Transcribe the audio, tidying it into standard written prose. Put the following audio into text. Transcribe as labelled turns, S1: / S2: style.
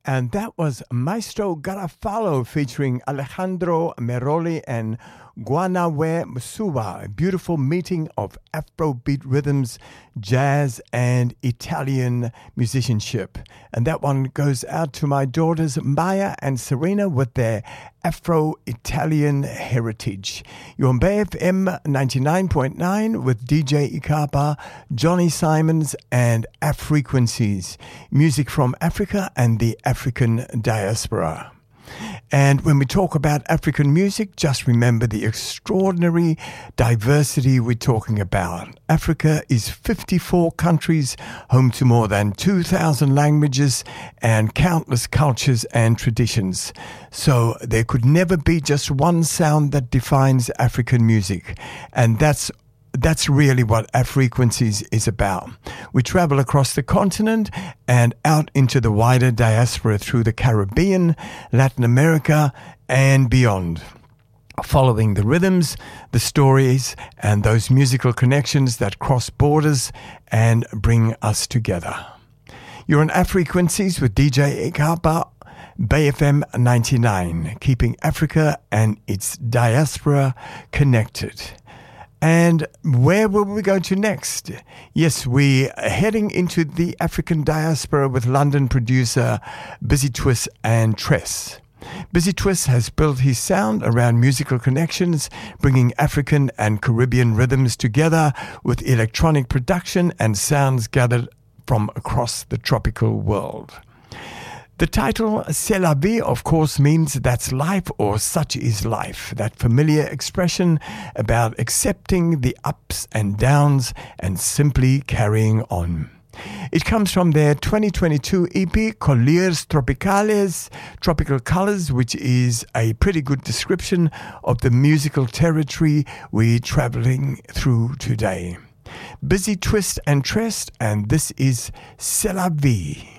S1: And that was Maestro Garofalo featuring Alejandro Meroli and Guanawe Musuba, a beautiful meeting of Afrobeat rhythms, jazz, and Italian musicianship. And that one goes out to my daughters Maya and Serena with their Afro-Italian heritage. You're on BFM 99.9 with DJ Ikapa, Johnny Simons, and Afrequencies, music from Africa and the African diaspora. And when we talk about African music, just remember the extraordinary diversity we're talking about. Africa is 54 countries, home to more than 2,000 languages and countless cultures and traditions. So there could never be just one sound that defines African music. And that's really what Afrequencies is about. We travel across the continent and out into the wider diaspora through the Caribbean, Latin America, and beyond, following the rhythms, the stories, and those musical connections that cross borders and bring us together. You're on Afrequencies with DJ Ikapa, BFM 99, keeping Africa and its diaspora connected. And where will we go to next? Yes, we're heading into the African diaspora with London producer Busy Twist and Tress. Busy Twist has built his sound around musical connections, bringing African and Caribbean rhythms together with electronic production and sounds gathered from across the tropical world. The title, C'est la vie, of course, means that's life or such is life. That familiar expression about accepting the ups and downs and simply carrying on. It comes from their 2022 EP, Colliers Tropicales, Tropical Colors, which is a pretty good description of the musical territory we're traveling through today. Busy Twist and Tress, and this is C'est la vie.